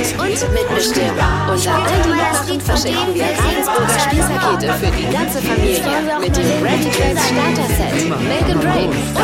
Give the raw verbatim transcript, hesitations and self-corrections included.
und mitbestimmen. Unter all die Weihnachten verschenken wir Ravensburger Spielpakete für die ganze Familie mit dem Ready Tracks Starter Set, Make and Break